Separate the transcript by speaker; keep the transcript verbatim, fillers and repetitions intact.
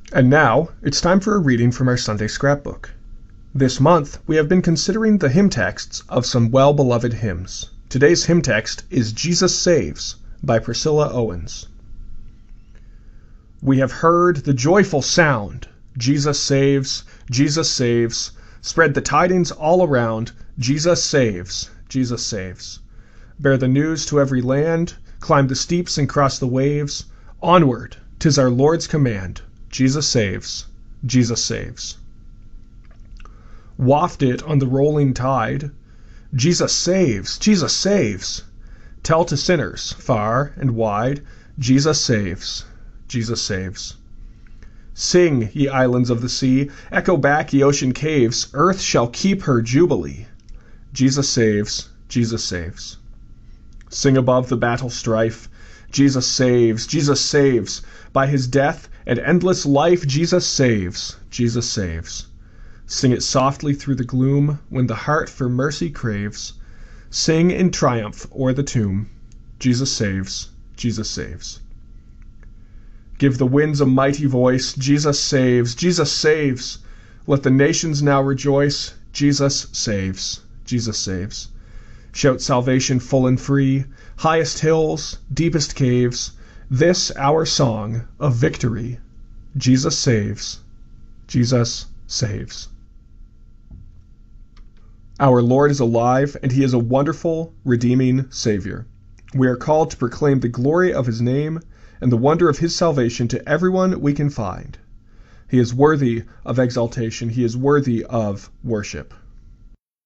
Speaker 1: And now it's time for a reading from our Sunday scrapbook. This month we have been considering the hymn texts of some well-beloved hymns. Today's hymn text is Jesus Saves by Priscilla Owens. We have heard the joyful sound, Jesus saves, Jesus saves. Spread the tidings all around, Jesus saves, Jesus saves. Bear the news to every land, climb the steeps and cross the waves. Onward, 'tis our Lord's command, Jesus saves, Jesus saves. Waft it on the rolling tide, Jesus saves, Jesus saves. Tell to sinners, far and wide, Jesus saves, Jesus saves. Sing, ye islands of the sea, echo back, ye ocean caves, earth shall keep her jubilee. Jesus saves, Jesus saves. Sing above the battle strife, Jesus saves, Jesus saves. By his death and endless life, Jesus saves, Jesus saves. Sing it softly through the gloom, when the heart for mercy craves. Sing in triumph o'er the tomb, Jesus saves, Jesus saves. Give the winds a mighty voice, Jesus saves, Jesus saves. Let the nations now rejoice, Jesus saves, Jesus saves. Shout salvation full and free, highest hills, deepest caves, this our song of victory. Jesus saves, Jesus saves. Our Lord is alive, and he is a wonderful, redeeming Savior. We are called to proclaim the glory of his name and the wonder of his salvation to everyone we can find. He is worthy of exaltation. He is worthy of worship.